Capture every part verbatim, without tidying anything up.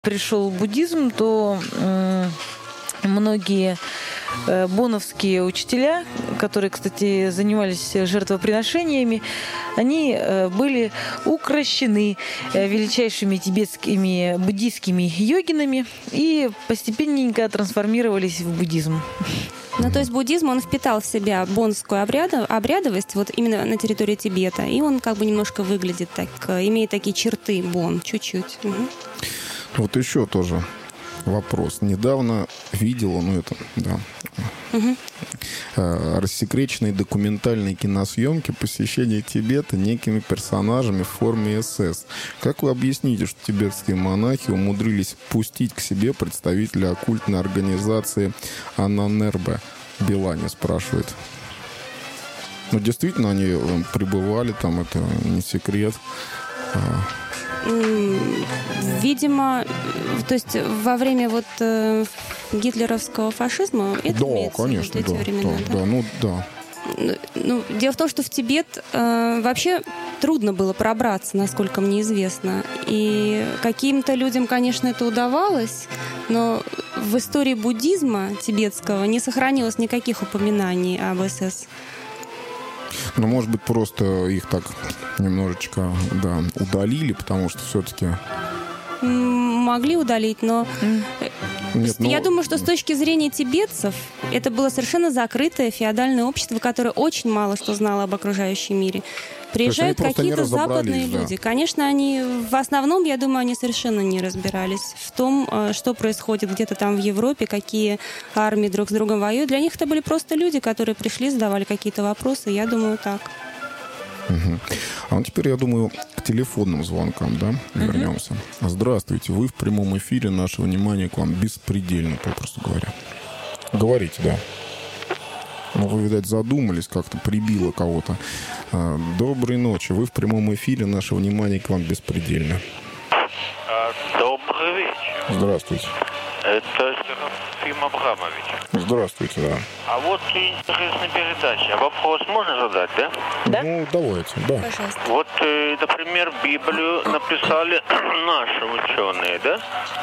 пришел буддизм, то многие боновские учителя, которые, кстати, занимались жертвоприношениями, они были укрощены величайшими тибетскими буддийскими йогинами и постепенненько трансформировались в буддизм. Ну, то есть буддизм, он впитал в себя бонскую обрядов, обрядовость вот именно на территории Тибета, и он как бы немножко выглядит так, имеет такие черты бон, чуть-чуть. Угу. Вот еще тоже вопрос. Недавно видел, ну это, да, угу. рассекреченные документальные киносъемки посещения Тибета некими персонажами в форме эс эс. Как вы объясните, что тибетские монахи умудрились пустить к себе представителя оккультной организации Ананербе? Билани спрашивает. Ну, действительно, они пребывали там, это не секрет. Видимо, то есть во время вот э, гитлеровского фашизма это да, имеется конечно, в виду, эти да, времена, да, да? да, ну да. Ну, дело в том, что в Тибет э, вообще трудно было пробраться, насколько мне известно. И каким-то людям, конечно, это удавалось, но в истории буддизма тибетского не сохранилось никаких упоминаний об эс эс. Ну, может быть, просто их так немножечко, да, удалили, потому что все-таки... Могли удалить, но... Нет, ну... Я думаю, что с точки зрения тибетцев это было совершенно закрытое феодальное общество, которое очень мало что знало об окружающем мире. Приезжают какие-то западные да. люди. Конечно, они в основном, я думаю, они совершенно не разбирались в том, что происходит где-то там в Европе, какие армии друг с другом воюют. Для них это были просто люди, которые пришли, задавали какие-то вопросы. Я думаю, так. Угу. А вот теперь, я думаю, к телефонным звонкам, да, вернемся. Угу. Здравствуйте, вы в прямом эфире, наше внимание к вам беспредельно, попросту говоря. Говорите, да. Ну, вы, видать, задумались, как-то прибило кого-то. Доброй ночи, вы в прямом эфире, наше внимание к вам беспредельно. Добрый вечер. Здравствуйте. Это Серафим Абрамович. Здравствуйте, да. А вот интересная передача. Вопрос можно задать, да? Да? Ну, давайте, да. Пожалуйста. Вот, например, Библию написали наши ученые, да?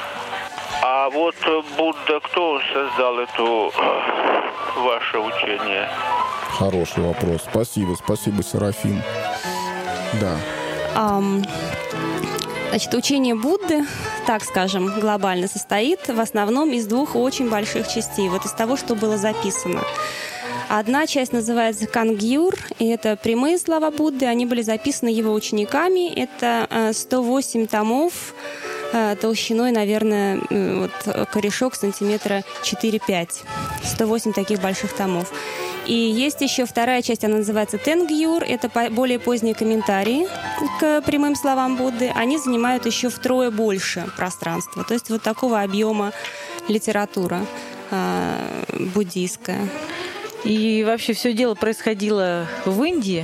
А вот Будда, кто создал это ваше учение? Хороший вопрос. Спасибо, спасибо, Серафим. Да. Um... Значит, учение Будды, так скажем, глобально состоит в основном из двух очень больших частей. Вот из того, что было записано. Одна часть называется Кангьюр, и это прямые слова Будды. Они были записаны его учениками. Это сто восемь томов толщиной, наверное, вот, корешок сантиметра четыре-пять. сто восемь таких больших томов. И есть еще вторая часть, она называется Тенгьюр. Это более поздние комментарии к прямым словам Будды. Они занимают еще втрое больше пространства. То есть вот такого объема литература э, буддийская. И вообще все дело происходило в Индии.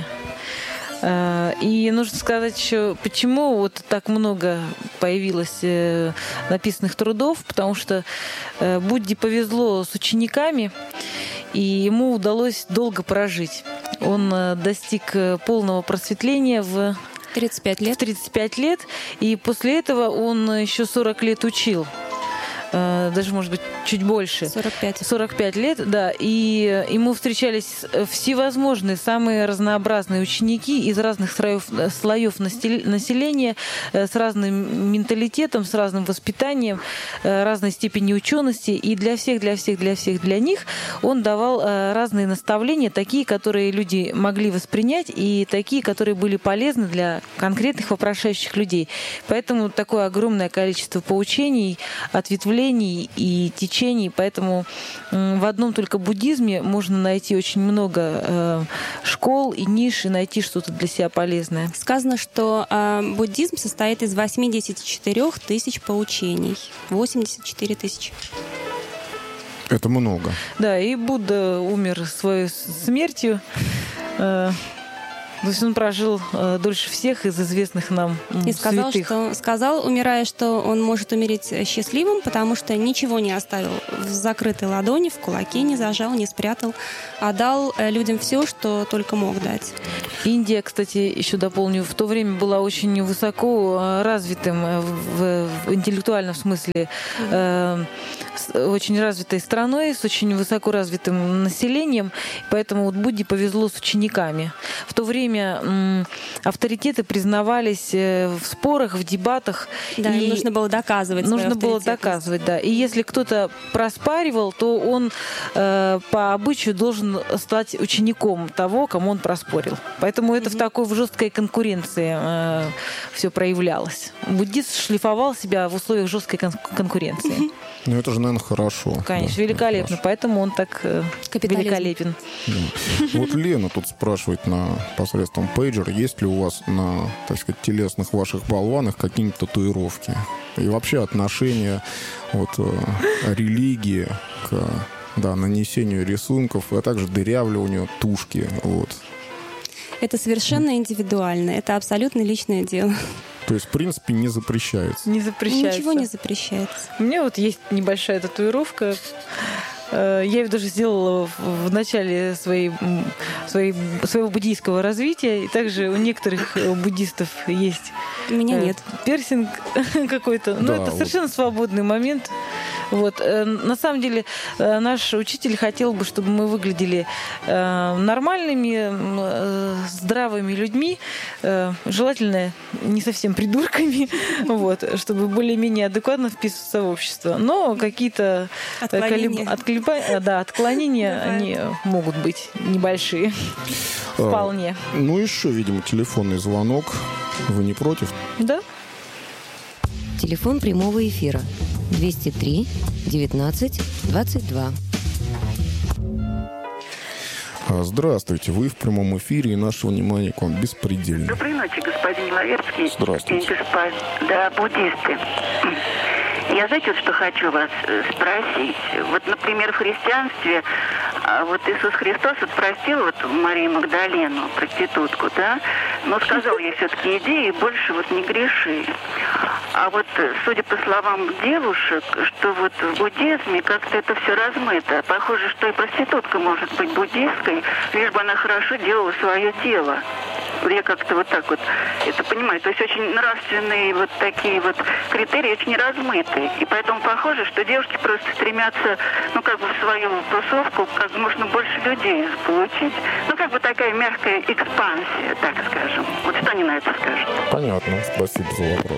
И нужно сказать еще, почему вот так много появилось написанных трудов, потому что Будде повезло с учениками, и ему удалось долго прожить. Он достиг полного просветления в тридцать пять лет. В тридцать пять лет, и после этого он еще сорок лет учил. Даже, может быть, чуть больше. сорок пять. сорок пять лет, да. И ему встречались всевозможные, самые разнообразные ученики из разных слоев, слоев населения, с разным менталитетом, с разным воспитанием, разной степенью учености. И для всех, для всех, для всех, для них он давал разные наставления, такие, которые люди могли воспринять, и такие, которые были полезны для конкретных вопрошающих людей. Поэтому такое огромное количество поучений, ответвлений и течений, поэтому в одном только буддизме можно найти очень много э, школ и ниш, и найти что-то для себя полезное. Сказано, что э, буддизм состоит из восемьдесят четыре тысяч поучений. восемьдесят четыре тысячи. Это много. Да, и Будда умер своей смертью. Э, То есть он прожил э, дольше всех из известных нам И сказал, святых. что, сказал, умирая, что он может умереть счастливым, потому что ничего не оставил в закрытой ладони, в кулаке не зажал, не спрятал, а дал людям все, что только мог дать. Индия, кстати, еще дополню, в то время была очень высоко развитым в, в интеллектуальном смысле, э, очень развитой страной, с очень высоко развитым населением, поэтому вот Будде повезло с учениками. В то время м, авторитеты признавались в спорах, в дебатах. Да, и нужно было доказывать свою Нужно было доказывать, да. И если кто-то проспаривал, то он э, по обычаю должен стать учеником того, кому он проспорил. Поэтому это mm-hmm. в такой в жесткой конкуренции э, все проявлялось. Буддист шлифовал себя в условиях жесткой кон- конкуренции. Mm-hmm. Ну, это же, наверное, хорошо. Конечно, да, великолепно. Хорошо. Поэтому он так э, великолепен. Да. Вот Лена тут спрашивает на посредством пейджера, есть ли у вас на, так сказать, телесных ваших болванах какие-нибудь татуировки? И вообще отношение вот, религии к да, нанесению рисунков, а также дырявливанию тушки. Вот. Это совершенно индивидуально. Это абсолютно личное дело. То есть, в принципе, не запрещается? Не запрещается. Ничего не запрещается. У меня вот есть небольшая татуировка. Я ее даже сделала в начале своей, своей, своего буддийского развития. И также у некоторых буддистов есть у меня нет. Пирсинг какой-то. Но да, это вот. Совершенно свободный момент. Вот. На самом деле наш учитель хотел бы, чтобы мы выглядели нормальными, здравыми людьми, желательно не совсем придурками, вот, чтобы более-менее адекватно вписываться в общество. Но какие-то отклонения, колеб... Отклеп... да, отклонения они могут быть небольшие. Вполне. А, ну еще, видимо, телефонный звонок. Вы не против? Да. Телефон прямого эфира двести три девятнадцать двадцать два. Здравствуйте, вы в прямом эфире, и наше внимание к вам беспредельно. Доброй ночи, господин Лаверский. Здравствуйте. И господа буддисты. Я, знаете, вот что хочу вас спросить. Вот, например, в христианстве вот Иисус Христос вот простил вот Марию Магдалену, проститутку, да, но сказал ей все-таки иди и больше вот не греши. А вот, судя по словам девушек, что вот в буддизме как-то это все размыто. Похоже, что и проститутка может быть буддистской, лишь бы она хорошо делала свое дело. Я как-то вот так вот это понимаю. То есть очень нравственные вот такие вот критерии очень размыты. И поэтому похоже, что девушки просто стремятся, ну, как бы в свою тусовку как можно больше людей получить. Ну, как бы такая мягкая экспансия, так скажем. Вот что они на это скажут? Понятно. Спасибо за вопрос.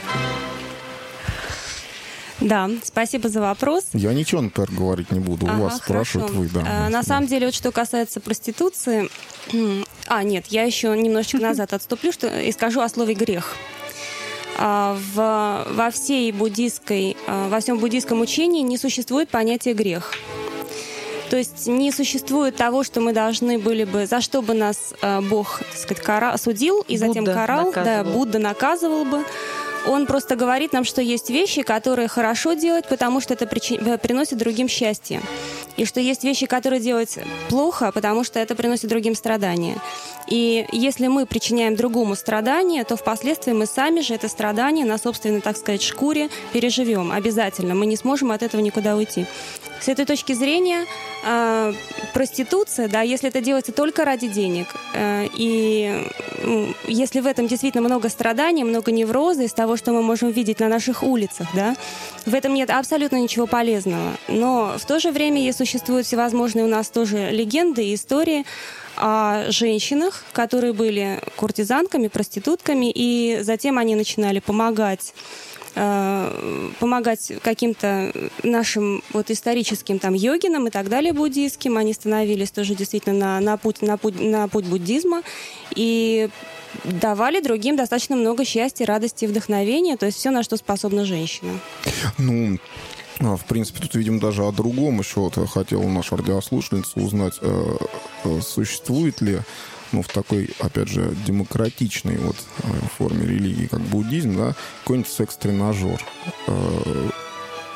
Да, спасибо за вопрос. Я ничего, например, говорить не буду. У ага, вас спрашивают вы, да. А, на самом деле, вот что касается проституции... А, нет, я еще немножечко назад отступлю что, и скажу о слове «грех». А, в, во всей буддийской, во всем буддийском учении не существует понятия «грех». То есть не существует того, что мы должны были бы, за что бы нас э, Бог, так сказать, кара, судил и затем Будда карал, наказывал. Да, Будда наказывал бы. Он просто говорит нам, что есть вещи, которые хорошо делать, потому что это причи... приносит другим счастье. И что есть вещи, которые делать плохо, потому что это приносит другим страдания. И если мы причиняем другому страдания, то впоследствии мы сами же это страдание на собственной, так сказать, шкуре переживем. Обязательно. Мы не сможем от этого никуда уйти. С этой точки зрения э, проституция, да, если это делается только ради денег, э, и э, если в этом действительно много страданий, много невроза из того, что мы можем видеть на наших улицах, да, в этом нет абсолютно ничего полезного. Но в то же время и существуют всевозможные у нас тоже легенды и истории о женщинах, которые были куртизанками, проститутками, и затем они начинали помогать помогать каким-то нашим вот историческим там йогинам и так далее буддийским. Они становились тоже действительно на, на, путь, на, путь, на путь буддизма и давали другим достаточно много счастья, радости и вдохновения. То есть все, на что способна женщина. Ну, в принципе, тут, видимо, даже о другом еще вот хотела наша радиослушательница узнать, э, э, существует ли, ну, в такой, опять же, демократичной вот форме религии, как буддизм, да, какой-нибудь секс-тренажер. Э,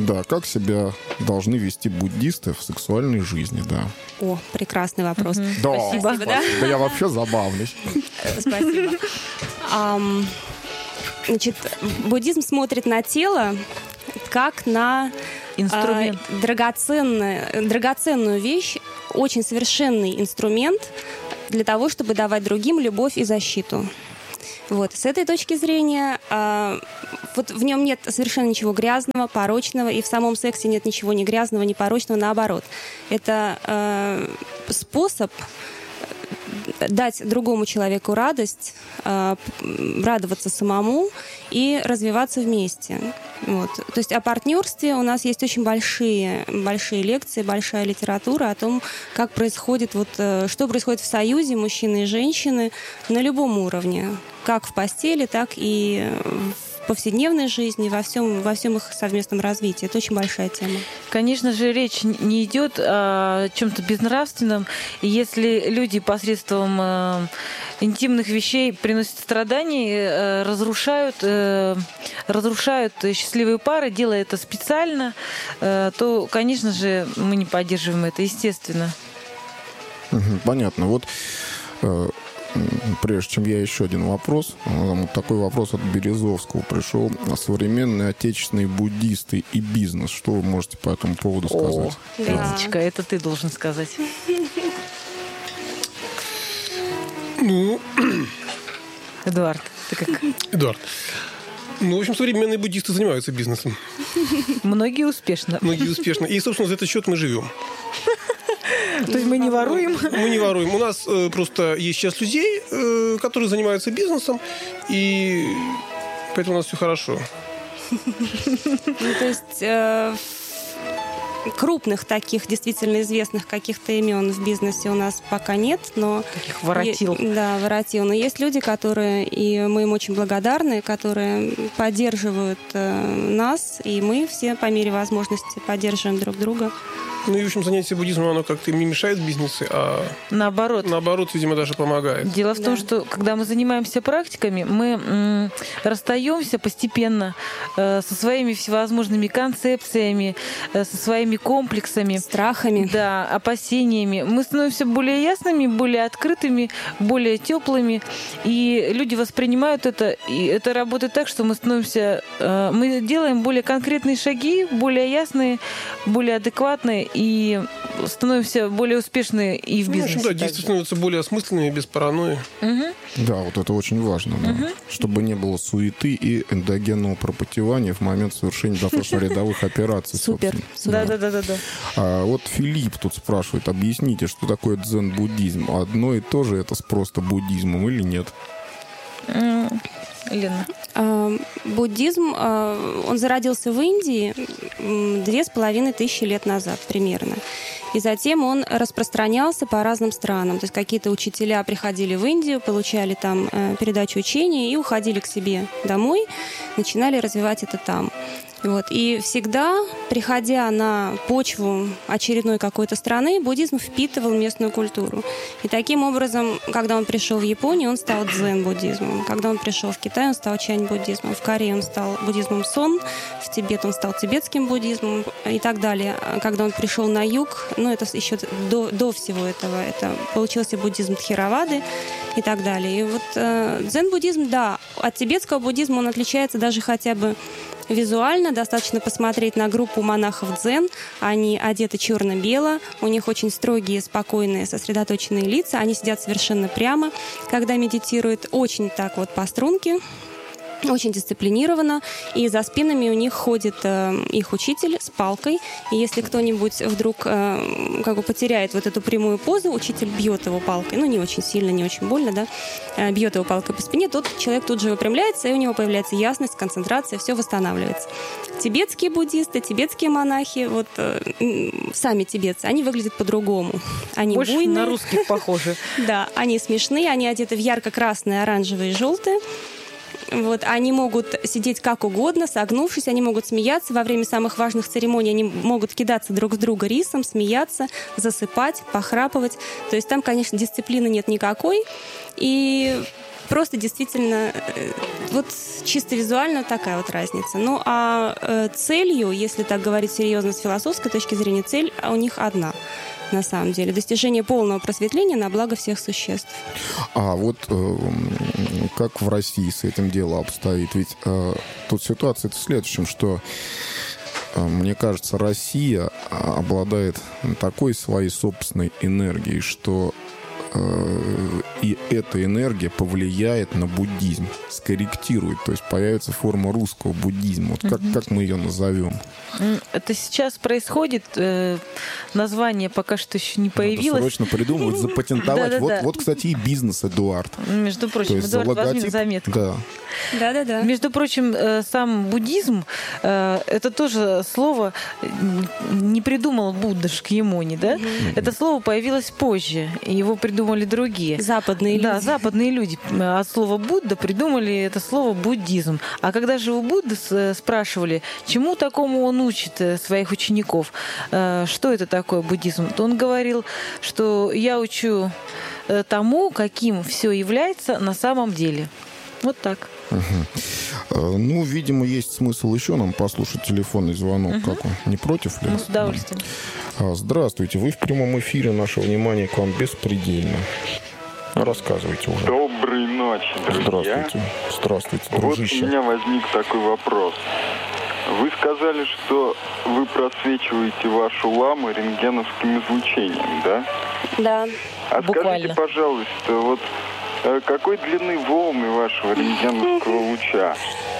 Да, как себя должны вести буддисты в сексуальной жизни, да. О, прекрасный вопрос. Мгм. Да, Спасибо, да? да я вообще забавный. Спасибо. Ам, Значит, буддизм смотрит на тело как на Инструмент. а, драгоценную, драгоценную вещь, очень совершенный инструмент для того, чтобы давать другим любовь и защиту. Вот. С этой точки зрения, а, вот в нем нет совершенно ничего грязного, порочного, и в самом сексе нет ничего ни грязного, ни порочного, наоборот. Это а, способ дать другому человеку радость, а, радоваться самому и развиваться вместе. Вот. То есть о партнерстве у нас есть очень большие, большие лекции, большая литература о том, как происходит, вот, что происходит в союзе мужчины и женщины на любом уровне, как в постели, так и в повседневной жизни, во всем, во всем их совместном развитии. Это очень большая тема. Конечно же, речь не идет о чем-то безнравственном. И если люди посредством э, интимных вещей приносят страдания, э, разрушают, э, разрушают счастливые пары, делая это специально, э, то, конечно же, мы не поддерживаем это, естественно. Понятно. Вот э, прежде чем я еще один вопрос, вот такой вопрос от Березовского пришел. Современные отечественные буддисты и бизнес. Что вы можете по этому поводу сказать? О, Эдичка, это ты должен сказать. Ну, Эдуард, ты как? Эдуард. Ну, в общем, современные буддисты занимаются бизнесом. Многие успешно. Многие успешно. И, собственно, за этот счет мы живем. То есть мы не воруем? Мы не воруем. У нас э, просто есть часть людей, э, которые занимаются бизнесом, и поэтому у нас все хорошо. Ну, то есть э, крупных таких, действительно известных каких-то имен в бизнесе у нас пока нет, но... Таких воротил. Е- да, воротил. Но есть люди, которые, и мы им очень благодарны, которые поддерживают э, нас, и мы все по мере возможности поддерживаем друг друга. Ну и, в общем, занятие буддизмом, оно как-то им не мешает в бизнесе, а Наоборот. наоборот, видимо, даже помогает. Дело в том, Да. что когда мы занимаемся практиками, мы м, расстаемся постепенно э, со своими всевозможными концепциями, э, со своими комплексами, Страхами. да, опасениями. Мы становимся более ясными, более открытыми, более теплыми, и люди воспринимают это, и это работает так, что мы становимся, э, мы делаем более конкретные шаги, более ясные, более адекватные, и становимся более успешны и в Ну, в бизнесе. общем, да, также. действия становятся более осмысленными, без паранойи. Мгм. Да, вот это очень важно, да. Чтобы не было суеты и эндогенного пропотевания в момент совершения достаточно-рядовых операций. Супер. собственно. Супер. Да, да, да, да, да. А вот Филипп тут спрашивает, объясните, что такое дзен-буддизм? Одно и то же это с просто буддизмом или нет? М, Лена. А, Буддизм, а, он зародился в Индии м, две с половиной тысячи лет назад примерно. И затем он распространялся по разным странам. То есть какие-то учителя приходили в Индию, получали там э, передачу учения и уходили к себе домой, начинали развивать это там. Вот. И всегда, приходя на почву очередной какой-то страны, буддизм впитывал местную культуру. И таким образом, когда он пришел в Японию, он стал дзен-буддизмом. Когда он пришел в Китай, он стал чань-буддизмом. В Корее он стал буддизмом сон, в Тибет он стал тибетским буддизмом и так далее. Когда он пришел на юг, ну это еще до, до всего этого, это получился буддизм Тхеравады и так далее. И вот э, дзен-буддизм, да, от тибетского буддизма он отличается даже хотя бы визуально. Достаточно посмотреть на группу монахов дзен. Они одеты черно-бело, у них очень строгие, спокойные, сосредоточенные лица. Они сидят совершенно прямо, когда медитируют, очень так вот по струнке. Очень дисциплинированно, и за спинами у них ходит э, их учитель с палкой. И если кто-нибудь вдруг э, как бы потеряет вот эту прямую позу, учитель бьет его палкой, ну не очень сильно, не очень больно, да, э, бьет его палкой по спине, тот человек тут же выпрямляется, и у него появляется ясность, концентрация, все восстанавливается. Тибетские буддисты, тибетские монахи, вот э, сами тибетцы, они выглядят по-другому. Они Больше буйные. на русских похожи. Да, они смешные, они одеты в ярко-красное, оранжевое и желтое. Вот, они могут сидеть как угодно, согнувшись, они могут смеяться. Во время самых важных церемоний они могут кидаться друг в друга рисом, смеяться, засыпать, похрапывать. То есть там, конечно, дисциплины нет никакой. И просто действительно вот чисто визуально такая вот разница. Ну а целью, если так говорить серьезно с философской точки зрения, цель у них одна. На самом деле. Достижение полного просветления на благо всех существ. А вот э, как в России с этим дело обстоит? Ведь э, тут ситуация в следующем, что э, мне кажется, Россия обладает такой своей собственной энергией, что э, и эта энергия повлияет на буддизм, скорректирует, то есть появится форма русского буддизма. Вот как, как мы ее назовем? Это сейчас происходит, э, название пока что еще не появилось. Надо срочно придумывать, запатентовать. Вот, вот, кстати, и бизнес, Эдуард. Между прочим, Эдуард, возьми на заметку. Да. Да-да-да. Между прочим, сам буддизм, это тоже слово не придумал Будда Шакьямуни, да? Mm-hmm. Это слово появилось позже, его придумали другие. Западные люди. Да, западные люди от слова Будда придумали это слово буддизм. А когда же у Будды спрашивали, чему такому он учит своих учеников, что это такое буддизм, то он говорил, что я учу тому, каким все является на самом деле. Вот так. Угу. Ну, видимо, есть смысл еще нам послушать телефонный звонок. Угу. Как он? Не против ли? Ну, с удовольствием. Здравствуйте. Вы в прямом эфире. Наше внимание к вам беспредельно. Рассказывайте уже. Доброй ночи, друзья. Здравствуйте. Здравствуйте, дружище. Вот у меня возник такой вопрос. Вы сказали, что вы просвечиваете вашу ламу рентгеновским излучением, да? Да. А буквально. Скажите, пожалуйста, вот какой длины волны вашего рентгеновского луча?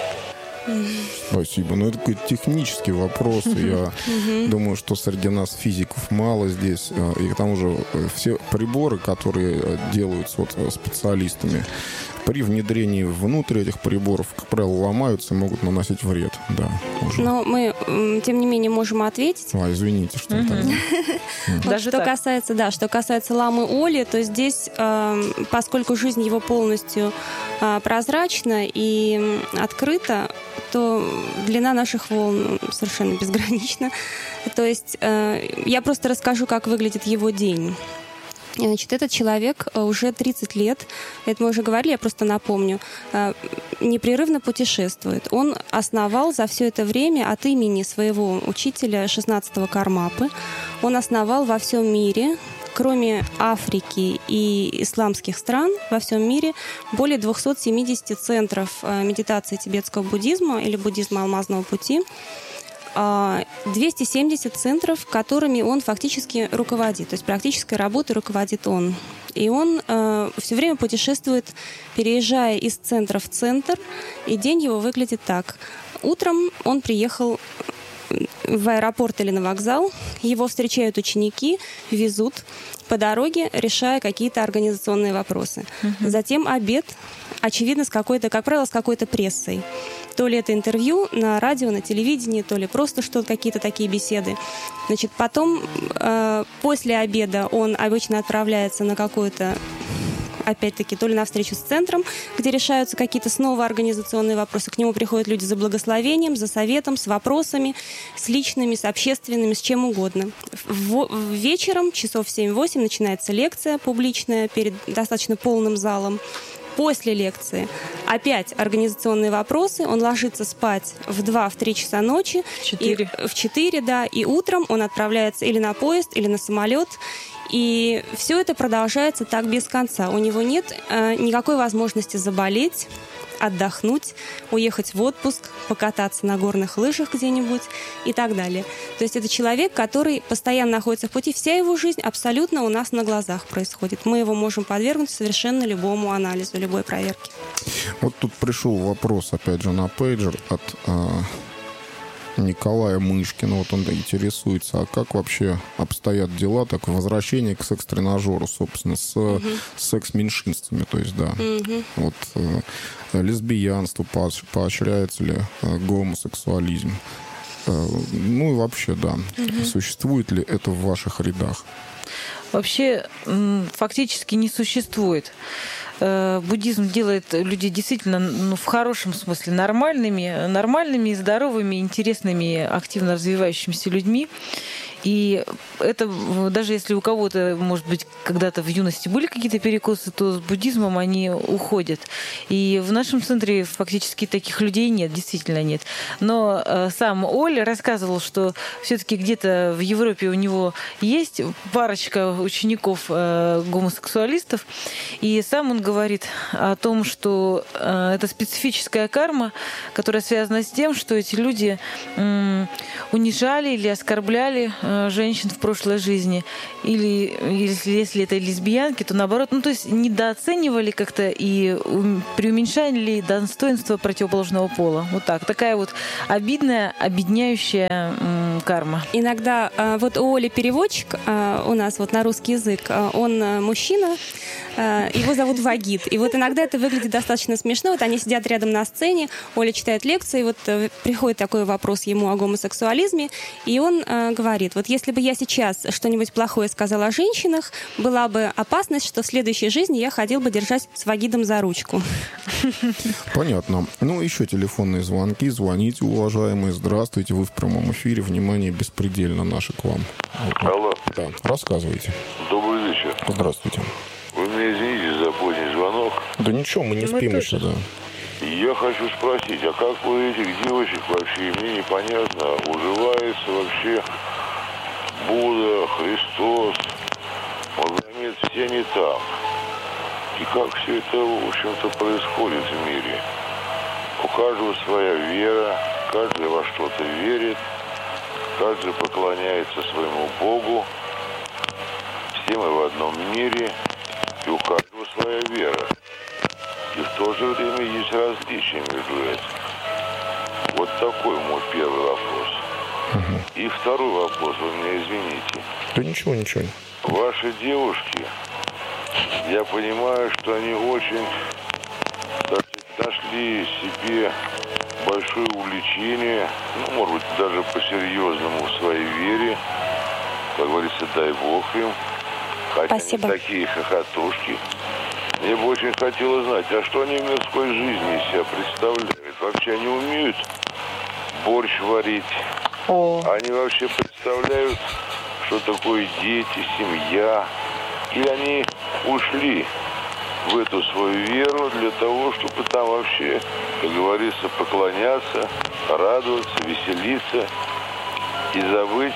Спасибо. Ну, это такой технический вопрос. Я думаю, что среди нас физиков мало здесь. И к тому же все приборы, которые делаются вот специалистами, при внедрении внутрь этих приборов, как правило, ломаются и могут наносить вред. Да, уже. Но мы, тем не менее, можем ответить. А, извините, что угу. так. Вот что касается, да, что касается ламы Оли, то здесь, поскольку жизнь его полностью прозрачна и открыта, то длина наших волн совершенно безгранична. То есть я просто расскажу, как выглядит его день. Значит, этот человек уже тридцать лет, это мы уже говорили, я просто напомню, непрерывно путешествует. Он основал за все это время от имени своего учителя шестнадцатого Кармапы, он основал во всем мире, кроме Африки и исламских стран, во всем мире более двухсот семидесяти центров медитации тибетского буддизма или буддизма алмазного пути, двести семьдесят центров, которыми он фактически руководит. То есть практической работой руководит он. И он э, все время путешествует, переезжая из центра в центр, и день его выглядит так. Утром он приехал в аэропорт или на вокзал, его встречают ученики, везут по дороге, решая какие-то организационные вопросы. Uh-huh. Затем обед, очевидно, с какой-то, как правило, с какой-то прессой. То ли это интервью на радио, на телевидении, то ли просто что-то, какие-то такие беседы. Значит, потом, э, после обеда он обычно отправляется на какую-то, опять-таки, то ли на встречу с центром, где решаются какие-то снова организационные вопросы. К нему приходят люди за благословением, за советом, с вопросами, с личными, с общественными, с чем угодно. В, в вечером, часов в семь-восемь, начинается лекция публичная перед достаточно полным залом. После лекции опять организационные вопросы. Он ложится спать в два-три часа ночи. четыре. И, в четыре, да. И утром он отправляется или на поезд, или на самолет. И все это продолжается так без конца. У него нет э, никакой возможности заболеть, отдохнуть, уехать в отпуск, покататься на горных лыжах где-нибудь и так далее. То есть это человек, который постоянно находится в пути. Вся его жизнь абсолютно у нас на глазах происходит. Мы его можем подвергнуть совершенно любому анализу, любой проверке. Вот тут пришел вопрос, опять же, на пейджер от э, Николая Мышкина. Вот он интересуется, а как вообще обстоят дела, так возвращение к секс-тренажеру, собственно, с угу. секс-меньшинствами, то есть, да. Угу. Вот э, лесбиянство поощряется ли, э, гомосексуализм. Э, ну и вообще, да. Угу. Существует ли это в ваших рядах? Вообще, фактически не существует. Буддизм делает людей действительно, ну, в хорошем смысле нормальными, нормальными, здоровыми, интересными, активно развивающимися людьми. И это, даже если у кого-то, может быть, когда-то в юности были какие-то перекосы, то с буддизмом они уходят. И в нашем центре фактически таких людей нет, действительно нет. Но э, сам Оля рассказывал, что все-таки где-то в Европе у него есть парочка учеников э, гомосексуалистов, и сам он говорит о том, что э, это специфическая карма, которая связана с тем, что эти люди э, унижали или оскорбляли э, женщин в прошлой жизни, или если, если это лесбиянки, то наоборот, ну то есть недооценивали как-то и преуменьшали достоинство противоположного пола. Вот так. Такая вот обидная, обедняющая м, карма. Иногда э, вот у Оли переводчик э, у нас вот на русский язык, э, он э, мужчина, э, его зовут Вагит. И вот иногда это выглядит достаточно смешно. Вот они сидят рядом на сцене, Оля читает лекции, и вот э, приходит такой вопрос ему о гомосексуализме, и он э, говорит, вот если бы я сейчас что-нибудь плохое сказала о женщинах, была бы опасность, что в следующей жизни я ходил бы держать с Вагидом за ручку. Понятно. Ну, еще телефонные звонки. Звоните, уважаемые. Здравствуйте. Вы в прямом эфире. Внимание, беспредельно наше к вам. Алло. Да, рассказывайте. Добрый вечер. Здравствуйте. Вы меня извините за поздний звонок. Да ничего, мы не Мы спим тоже. еще, да. Я хочу спросить, а как у этих девочек вообще, мне непонятно, уживается вообще Будда, Христос, Магомед, все не там. И как все это, в общем-то, происходит в мире? У каждого своя вера, каждый во что-то верит, каждый поклоняется своему Богу. Все мы в одном мире, и у каждого своя вера. И в то же время есть различия между этим. Вот такой мой первый вопрос. Угу. И второй вопрос, вы меня извините. Да ничего, ничего. Ваши девушки, я понимаю, что они очень, так сказать, нашли себе большое увлечение, ну, может быть, даже по-серьезному в своей вере. Как говорится, дай Бог им. Хотя Спасибо. они такие хохотушки. Мне бы очень хотелось знать, а что они в мирской жизни из себя представляют? Вообще они умеют борщ варить? О. Они вообще представляют, что такое дети, семья? Или они ушли в эту свою веру для того, чтобы там вообще, как говорится, поклоняться, радоваться, веселиться и забыть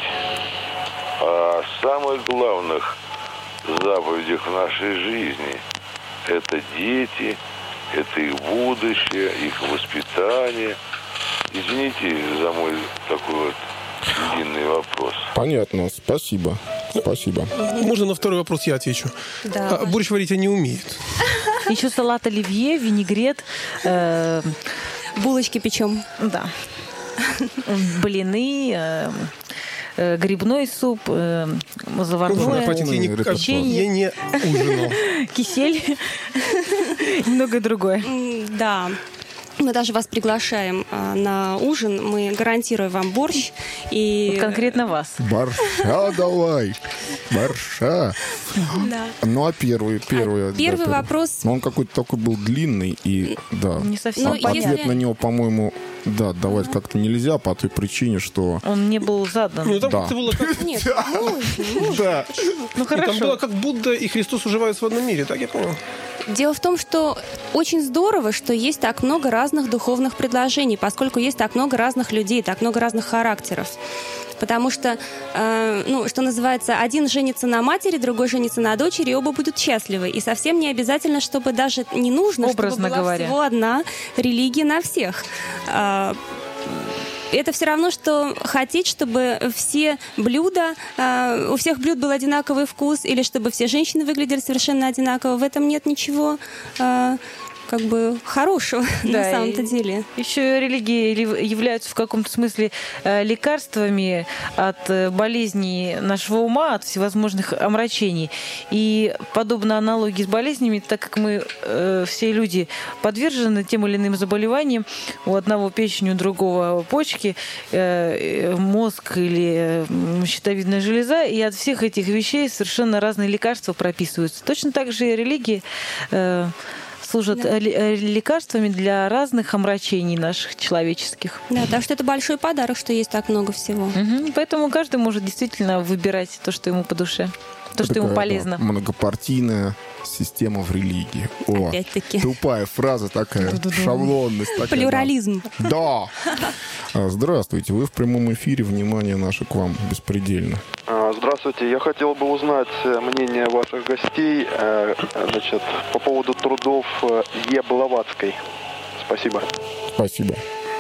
о самых главных заповедях в нашей жизни? Это дети, это их будущее, их воспитание. Извините за мой такой вот длинный вопрос. Понятно, спасибо. Спасибо. Можно на второй вопрос я отвечу? Да. А, борщ варить они умеют. Еще салат оливье, винегрет, э, Булочки печем. да, блины, э, э, грибной суп, э, Ну, заварное, хватит, я, не, репертуар. я не ужинал. кисель и многое другое. М, Да. Мы даже вас приглашаем а, на ужин. Мы гарантируем вам борщ. И... Вот конкретно вас. Борща давай. Борща. Да. Ну, а первый, первый. А первый да, вопрос- Ну, он какой-то такой был длинный, и, да. Не совсем Ну, Ответ если- на него, по-моему, да, давать как-то нельзя по той причине, что... Он не был задан. Ну, там Да. как-то было как... Нет, можно, можно. Да. Ну Там было хорошо. как Будда и Христос уживаются в одном мире, так я понял? Дело в том, что очень здорово, что есть так много разных духовных предложений, поскольку есть так много разных людей, так много разных характеров. Потому что, э, ну, что называется, один женится на матери, другой женится на дочери, и оба будут счастливы. И совсем не обязательно, чтобы даже не нужно, Образно чтобы была говоря. всего одна религия на всех. А, это все равно, что хотеть, чтобы все блюда, э, у всех блюд был одинаковый вкус, или чтобы все женщины выглядели совершенно одинаково. В этом нет ничего э, как бы хорошего на Да, самом-то и- деле. Еще религии ли- являются в каком-то смысле э, лекарствами от э, болезней нашего ума, от всевозможных омрачений. И подобно аналогии с болезнями, так как мы э, все люди подвержены тем или иным заболеваниям, у одного печень, у другого почки, э, э, мозг или э, щитовидная железа, и от всех этих вещей совершенно разные лекарства прописываются. Точно так же и религии э, служат Да. лекарствами для разных омрачений наших человеческих. Да, так что это большой подарок, что есть так много всего. Угу. Поэтому каждый может действительно выбирать то, что ему по душе, то, что ему Такая, полезно. да, многопартийная система в религии. О, Опять-таки. тупая фраза такая, шаблонность такая. Плюрализм. Да. А, Здравствуйте, вы в прямом эфире, внимание наше к вам беспредельно. А, Здравствуйте, я хотел бы узнать э, мнение ваших гостей э, значит, по поводу трудов э, Е. Блаватской. Спасибо. Спасибо.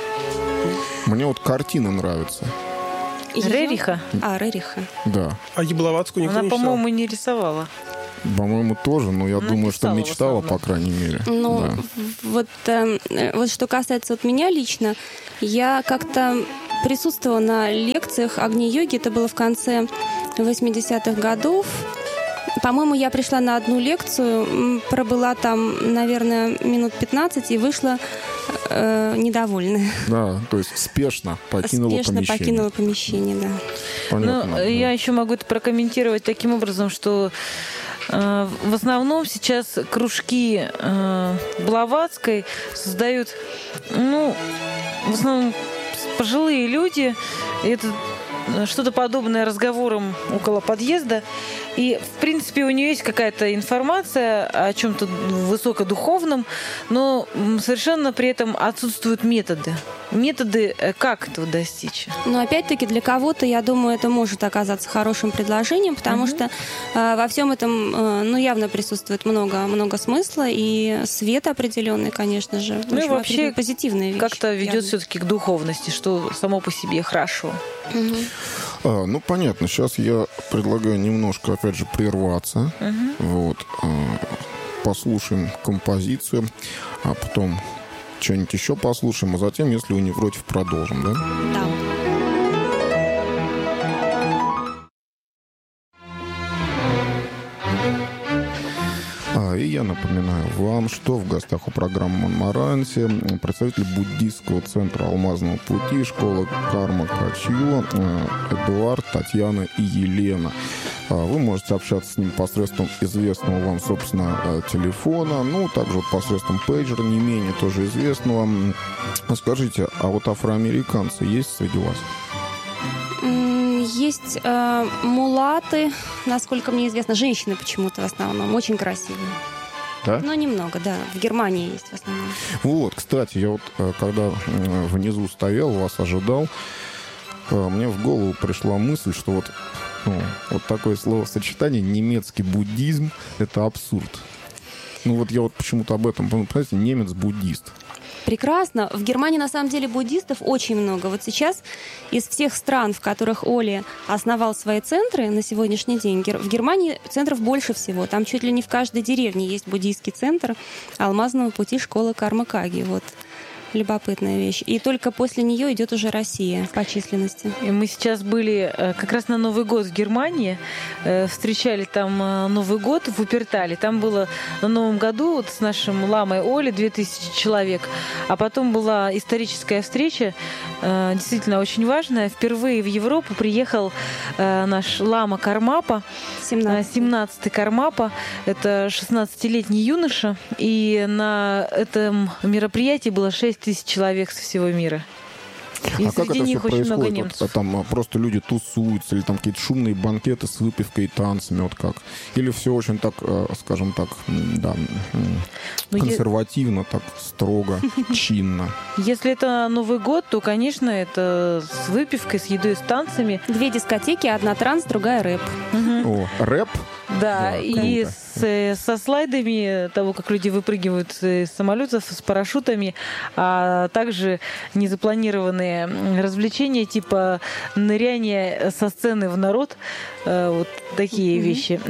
Мне вот картина нравится. Её- Рериха? А, Рериха. Да. А Ебловатскую никто Она, не читал. по-моему, не рисовала. По-моему, тоже, но я Она думаю, что писала в мечтала, по основном. крайней мере. Ну, Да. вот, э, вот что касается вот меня лично, я как-то присутствовала на лекциях Агни-йоги, это было в конце восьмидесятых годов. По-моему, я пришла на одну лекцию, м, пробыла там, наверное, минут пятнадцать и вышла э, недовольная. Да, то есть спешно покинула Спешно помещение. покинула помещение, да. Понятно. Ну, да. я еще могу это прокомментировать таким образом, что э, в основном сейчас кружки э, Блаватской создают, ну, в основном пожилые люди. Это что-то подобное разговорам около подъезда. И, в принципе, у нее есть какая-то информация о чем-то высокодуховном, но м, совершенно при этом отсутствуют методы. Методы, э, как этого достичь. Но опять-таки для кого-то, я думаю, это может оказаться хорошим предложением, потому Мгм. что э, во всем этом, э, ну, явно присутствует много, много смысла и свет определенный, конечно же. Ну и Очень вообще позитивная вещь. Как-то ведет явно. все-таки к духовности, что само по себе хорошо. Мгм. А, ну, понятно. Сейчас я предлагаю немножко, опять же, прерваться. Мгм. Вот. а, Послушаем композицию, а потом что-нибудь еще послушаем, а затем, если вы не против, продолжим, да? Да. А, и я напоминаю вам, что в гостях у программы «Монмаранси» представитель буддийского центра «Алмазного пути», школа Карма Качьё, э, Эдуард, Татьяна и Елена. А, Вы можете общаться с ним посредством известного вам, собственно, э, телефона, ну, также вот посредством пейджера, не менее тоже известного. М, Скажите, а вот афроамериканцы есть среди вас? М, Есть э, мулаты, насколько мне известно, женщины почему-то в основном, очень красивые. Да? Но немного, да. В Германии есть в основном. Вот, кстати, я вот, э, когда э, внизу стоял, вас ожидал, э, мне в голову пришла мысль, что вот, ну, вот такое словосочетание «немецкий буддизм» — это абсурд. Ну вот я вот почему-то об этом, ну, понимаете, немец-буддист. Прекрасно. В Германии, на самом деле, буддистов очень много. Вот сейчас из всех стран, в которых Оли основал свои центры на сегодняшний день, Гер- в Германии центров больше всего. Там чуть ли не в каждой деревне есть буддийский центр Алмазного пути школы Карма Каги. Вот. Любопытная вещь. И только после нее идет уже Россия по численности. И мы сейчас были э, как раз на Новый год в Германии, э, встречали там э, Новый год в Упертале. Там было на Новом году вот с нашим ламой Оли две тысячи человек. А потом была историческая встреча, э, действительно очень важная. Впервые в Европу приехал э, наш лама Кармапа, семнадцатый. семнадцатый Кармапа. Это шестнадцатилетний юноша. И на этом мероприятии было шесть тысяч человек со всего мира. И а как среди это них все очень много происходит? немцев. Вот, там а, просто люди тусуются, или там какие-то шумные банкеты с выпивкой и танцами, вот как? Или все очень так, э, скажем так, м, да, м, Ну, е- консервативно, так строго, чинно? Если это Новый год, то, конечно, это с выпивкой, с едой, с танцами. Две дискотеки, одна транс, другая рэп. О, рэп? Да, Да, и круто. с, э, со слайдами того, как люди выпрыгивают из самолетов с парашютами, а также незапланированные м, развлечения типа ныряние со сцены в народ, э, вот такие вещи,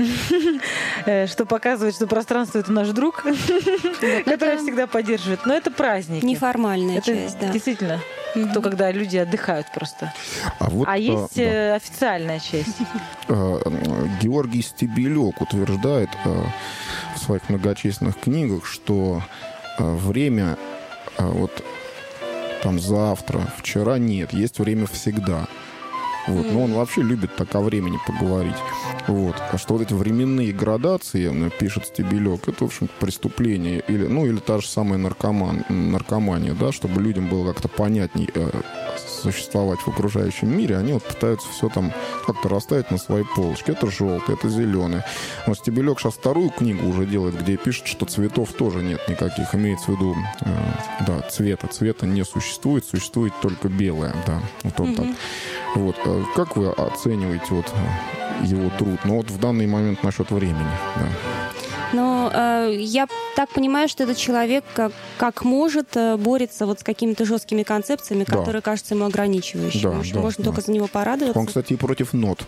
Э, что показывает, что пространство — это наш друг, который всегда поддерживает. Но это праздники. Неформальная Это часть, да. действительно то, когда люди отдыхают просто. А, вот, А есть да. э, официальная часть. Э, Георгий Стебелек утверждает э, в своих многочисленных книгах, что э, время э, вот там завтра, вчера нет, есть время всегда. Вот. Но он вообще любит так о времени поговорить. Вот. А что вот эти временные градации, пишет Стебелек, это, в общем, преступление. Или, ну, или та же самая наркоман, наркомания, да, чтобы людям было как-то понятней э, существовать в окружающем мире, они вот пытаются все там как-то расставить на своей полочке. Это желтое, это зеленое. Но Стебелек сейчас вторую книгу уже делает, где пишет, что цветов тоже нет никаких. Имеется в виду, э, да, цвета. Цвета не существует, существует только белое, да. Вот он mm-hmm. так. Вот. Как вы оцениваете вот его труд? Ну вот в данный момент насчет времени, да. Но э, я так понимаю, что этот человек как, как может э, борется вот с какими-то жесткими концепциями, да. которые кажутся ему ограничивающими. Да, что да, можно да. только за него порадоваться. Он, кстати, и против нот.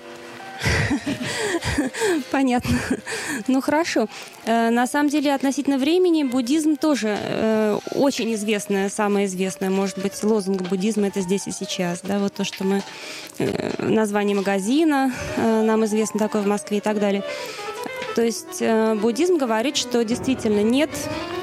Понятно. Ну, хорошо. На самом деле, относительно времени, буддизм тоже э, очень известное, самое известное, может быть, лозунг буддизма — это здесь и сейчас. Да, вот то, что мы... Э, название магазина э, нам известно такое в Москве и так далее. То есть э, буддизм говорит, что действительно нет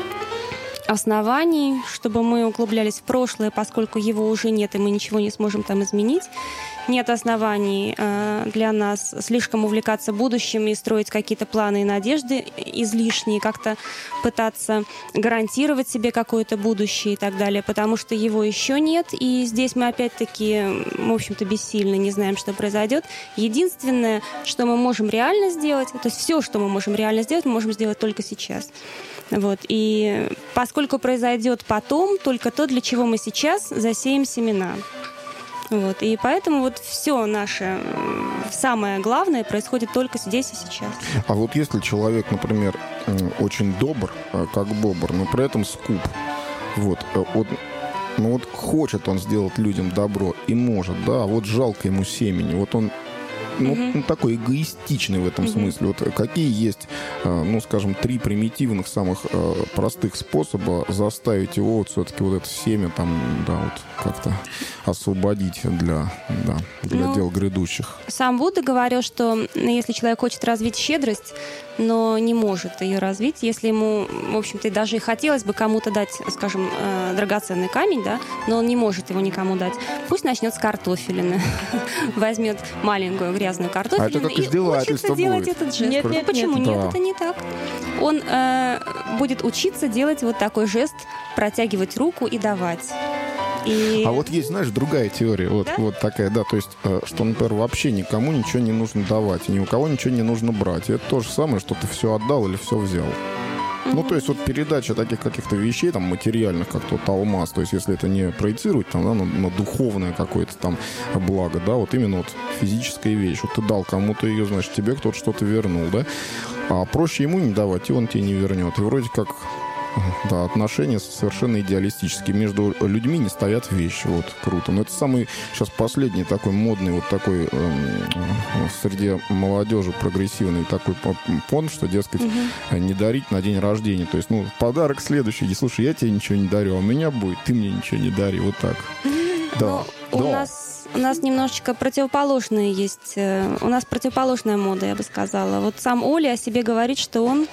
оснований, чтобы мы углублялись в прошлое, поскольку его уже нет, и мы ничего не сможем там изменить. Нет оснований э, для нас слишком увлекаться будущим и строить какие-то планы и надежды излишние, как-то пытаться гарантировать себе какое-то будущее и так далее, потому что его еще нет, и здесь мы опять-таки, в общем-то, бессильны, не знаем, что произойдет. Единственное, что мы можем реально сделать, то есть все, что мы можем реально сделать, мы можем сделать только сейчас. Вот. И поскольку произойдет потом только то, для чего мы сейчас засеем семена. Вот. И поэтому вот все наше самое главное происходит только здесь и сейчас. А вот если человек, например, очень добр, как бобр, но при этом скуп, вот, вот, ну вот хочет он сделать людям добро и может, да, а вот жалко ему семени, вот он Ну, uh-huh. ну, такой эгоистичный в этом uh-huh. смысле. Вот какие есть, ну, скажем, три примитивных, самых э, простых способа заставить его вот все-таки вот это семя там, да, вот как-то освободить для, да, для ну, дел грядущих? Сам Будда говорил, что если человек хочет развить щедрость, но не может ее развить, если ему, в общем-то, даже и хотелось бы кому-то дать, скажем, э, драгоценный камень, да, но он не может его никому дать, пусть начнет с картофелины, возьмет маленькую грязную картофелину а это и учится делать будет. этот жест. Нет, нет, Почему нет? нет? Да. Это не так. Он э, будет учиться делать вот такой жест, протягивать руку и давать. И... А вот есть, знаешь, другая теория, вот, да? вот такая, да, то есть, что, например, вообще никому ничего не нужно давать, и ни у кого ничего не нужно брать. И это то же самое, что ты все отдал или все взял. Mm-hmm. Ну, то есть, вот передача таких каких-то вещей, там, материальных, как тот алмаз, то есть, если это не проецировать, там, да, на, на духовное какое-то там благо, да, вот именно вот физическая вещь. Вот ты дал кому-то ее, значит, тебе кто-то что-то вернул, да, а проще ему не давать, и он тебе не вернет. И вроде как... Да, отношения совершенно идеалистические. Между людьми не стоят вещи. Вот, круто. Но это самый сейчас последний такой модный, вот такой э, среди молодежи прогрессивный такой понт, что, дескать, угу. не дарить на день рождения. То есть, ну, подарок следующий. И, слушай, я тебе ничего не дарю, а у меня будет, ты мне ничего не дари. Вот так. Да. У да. нас... У нас немножечко противоположные есть... У нас противоположная мода, я бы сказала. Вот сам Оля о себе говорит, что он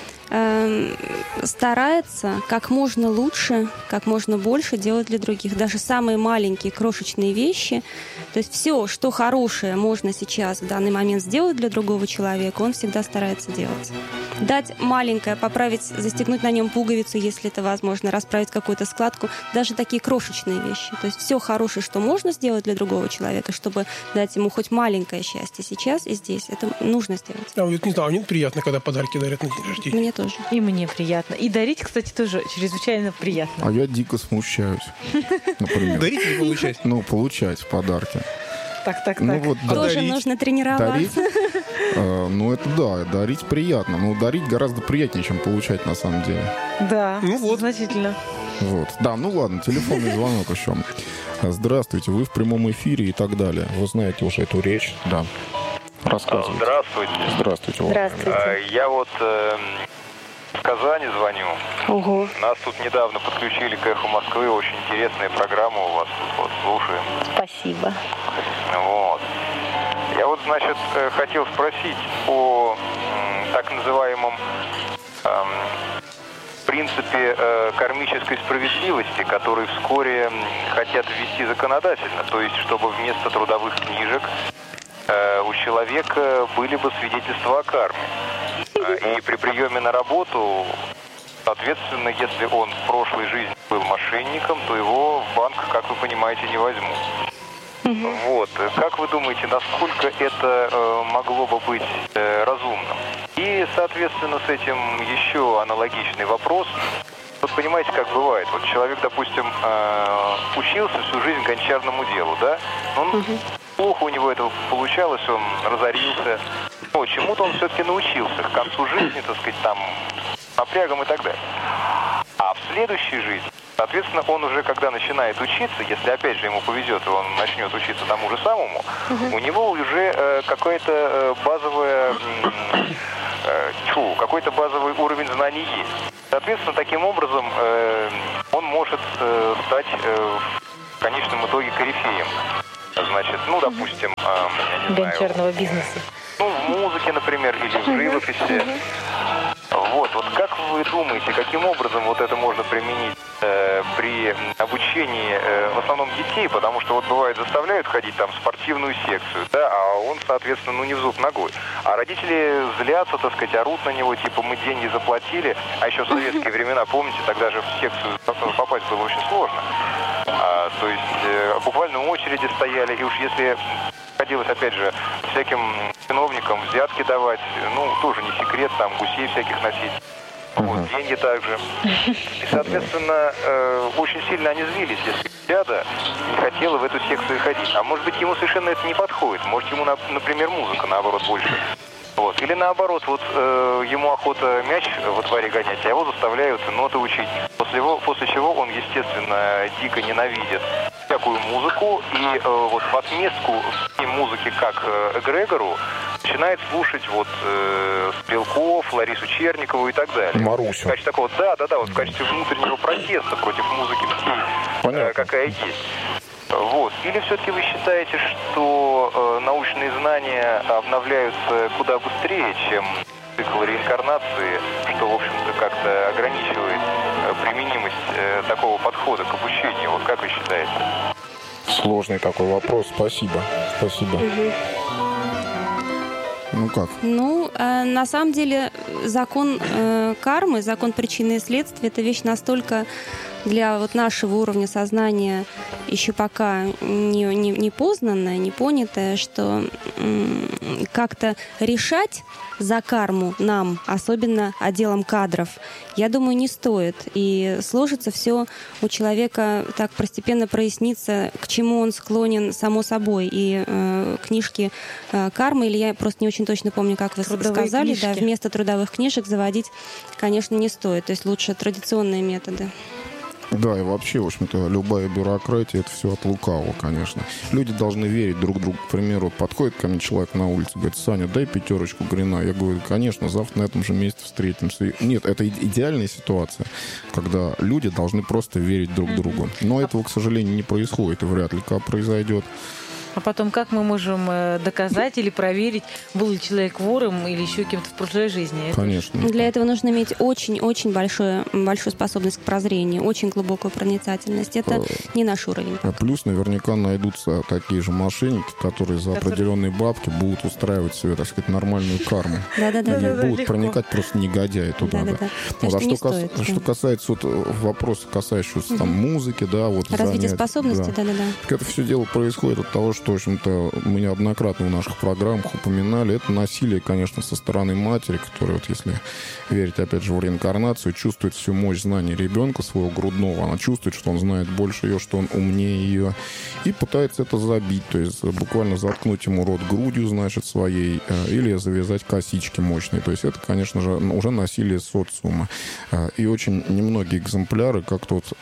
старается как можно лучше, как можно больше делать для других. Даже самые маленькие, крошечные вещи. То есть все, что хорошее можно сейчас в данный момент сделать для другого человека, он всегда старается делать. Дать маленькое, поправить, застегнуть на нем пуговицу, если это возможно, расправить какую-то складку. Даже такие крошечные вещи. То есть все хорошее, что можно сделать для другого человека, чтобы дать ему хоть маленькое счастье сейчас и здесь, это нужно сделать. А вот не знаю, мне приятно, когда подарки дарят на день рождения. Мне тоже. И мне приятно. И дарить, кстати, тоже чрезвычайно приятно. А я дико смущаюсь, например. Дарить или получать? Ну, получать подарки. Так, так, ну, так. Вот, да. Тоже дарить. нужно тренироваться. Дарить, э, ну, это да, дарить приятно. Но дарить гораздо приятнее, чем получать, на самом деле. Да, ну, вот. значительно. Вот. Да, ну ладно, телефонный звонок еще. Здравствуйте, вы в прямом эфире и так далее. Вы знаете уже эту речь. Да. Рассказывайте. Здравствуйте. Здравствуйте. Здравствуйте. Я вот э, в Казани звоню. Ого. Нас тут недавно подключили к «Эху Москвы». Очень интересная программа у вас тут. Вот, слушаем. Спасибо. Вот. Я вот, значит, хотел спросить о м, так называемом эм, принципе э, кармической справедливости, который вскоре хотят ввести законодательно. То есть, чтобы вместо трудовых книжек человека были бы свидетельства о карме. И при приеме на работу, соответственно, если он в прошлой жизни был мошенником, то его в банк, как вы понимаете, не возьмут. Вот. Как вы думаете, насколько это э, могло бы быть э, разумным? И, соответственно, с этим еще аналогичный вопрос. Вот понимаете, как бывает. Вот человек, допустим, э, учился всю жизнь гончарному делу, да? Он, плохо у него это получалось, он разорился. Но чему-то он все-таки научился. К концу жизни, так сказать, там, напрягом и так далее. А в следующей жизни, соответственно, он уже, когда начинает учиться, если опять же ему повезет, и он начнет учиться тому же самому, uh-huh. у него уже э, какая-то э, базовая, э, тьфу, какой-то базовый уровень знаний есть. Соответственно, таким образом э, он может э, стать э, в конечном итоге корифеем. Значит, ну, допустим, э, я не гончарного знаю, бизнеса. Ну, в музыке, например, или в живописи. Вот, вот как вы думаете, каким образом вот это можно применить э, при обучении э, в основном детей, потому что вот бывает заставляют ходить там в спортивную секцию, да, а он, соответственно, ну не в зуб ногой. А родители злятся, так сказать, орут на него, типа мы деньги заплатили, а еще в советские времена, помните, тогда же в секцию попасть было очень сложно. А, то есть э, буквально очереди стояли, и уж если приходилось, опять же, всяким чиновникам взятки давать, ну, тоже не секрет, там, гусей всяких носить. Вот, uh-huh. деньги также. И, соответственно, э, очень сильно они злились, если ряда не хотела в эту секцию ходить. А может быть, ему совершенно это не подходит. Может, ему, например, музыка, наоборот, больше. Вот. Или наоборот, вот э, ему охота мяч во дворе гонять, а его заставляют ноты учить. После, его, после чего он, естественно, дико ненавидит всякую музыку. И э, вот в отместку музыки как э, эгрегору начинает слушать вот э, Стрелков, Ларису Черникову и так далее. Марусю. В качестве такого, да, да, да, вот в качестве внутреннего протеста против музыки всей, э, какая есть. Вот. Или все-таки вы считаете, что э, научные знания обновляются куда быстрее, чем цикл реинкарнации, что, в общем-то, как-то ограничивает э, применимость э, такого подхода к обучению? Вот как вы считаете? Сложный такой вопрос. Спасибо. Спасибо. Угу. Ну как? Ну, э, на самом деле, закон э, кармы, закон причины и следствия – это вещь настолько для вот нашего уровня сознания еще пока не, не, не познанная, не понятая, что м- как-то решать за карму нам, особенно отделом кадров, я думаю, не стоит. И сложится все у человека, так постепенно прояснится, к чему он склонен само собой. И э, книжки э, кармы, или я просто не очень точно помню, как вы трудовые сказали, да, вместо трудовых книжек заводить, конечно, не стоит. То есть лучше традиционные методы. Да, и вообще, в общем-то, любая бюрократия, это все от лукавого, конечно. Люди должны верить друг другу. К примеру, подходит ко мне человек на улице, говорит: Саня, дай пятерочку грина. Я говорю: конечно, завтра на этом же месте встретимся. Нет, это идеальная ситуация, когда люди должны просто верить друг другу. Но этого, к сожалению, не происходит, и вряд ли как произойдет. А потом, как мы можем доказать или проверить, был ли человек вором или еще кем-то в прошлой жизни? Конечно. Для этого нужно иметь очень-очень большую, большую способность к прозрению, очень глубокую проницательность. Это не наш уровень. Плюс наверняка найдутся такие же мошенники, которые за которые... определенные бабки будут устраивать себе, так сказать, нормальную карму. Да-да-да. И будут проникать просто негодяи туда. А что касается вопроса, касающегося там музыки, да, вот развитие способностей, да-да-да. Это все дело происходит от того, что, в общем-то, мы неоднократно в наших программах упоминали, это насилие, конечно, со стороны матери, которая, вот если верить, опять же, в реинкарнацию, чувствует всю мощь знаний ребенка своего грудного, она чувствует, что он знает больше ее, что он умнее ее, и пытается это забить, то есть буквально заткнуть ему рот грудью, значит, своей, или завязать косички мощные, то есть это, конечно же, уже насилие социума. И очень немногие экземпляры как-то вот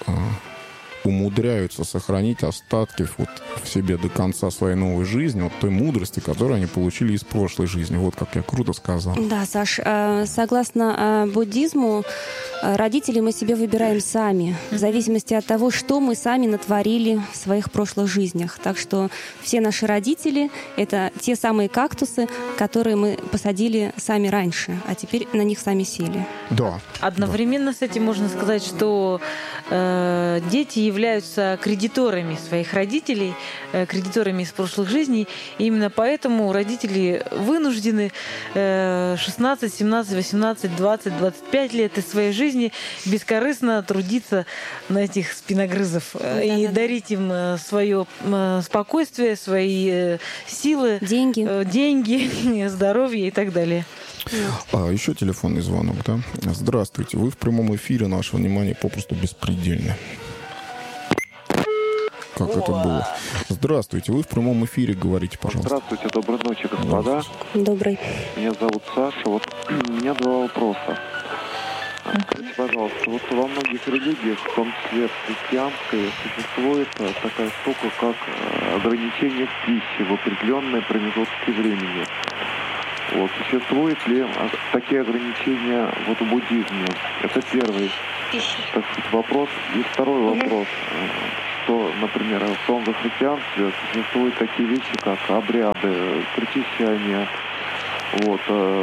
умудряются сохранить остатки вот в себе до конца своей новой жизни, вот той мудрости, которую они получили из прошлой жизни. Вот как я круто сказал. Да, Саш, согласно буддизму, родителей мы себе выбираем сами, в зависимости от того, что мы сами натворили в своих прошлых жизнях. Так что все наши родители — это те самые кактусы, которые мы посадили сами раньше, а теперь на них сами сели. Да. Одновременно да. с этим можно сказать, что э, дети являются кредиторами своих родителей, э, кредиторами из прошлых жизней. И именно поэтому родители вынуждены э, шестнадцать, семнадцать, восемнадцать, двадцать, двадцать пять лет из своей жизни бескорыстно трудиться на этих спиногрызов э, и дарить им э, свое э, спокойствие, свои э, силы, деньги, э, деньги, здоровье и так далее. А, еще телефонный звонок, да? Здравствуйте, вы в прямом эфире, наше внимание попросту беспредельно. Как это было? Здравствуйте, вы в прямом эфире, говорите, пожалуйста. Здравствуйте, доброй ночи, господа. Добрый. Меня зовут Саша. Вот у меня два вопроса. Скажите, пожалуйста, вот во многих религиях, в том числе в христианской, существует такая штука, как ограничение в пище в определенные промежутки времени. Вот. Существуют ли такие ограничения вот в буддизме? Это первый, так сказать, вопрос. И второй вопрос, что, например, в том же христианстве существуют такие вещи, как обряды, причащания, вот,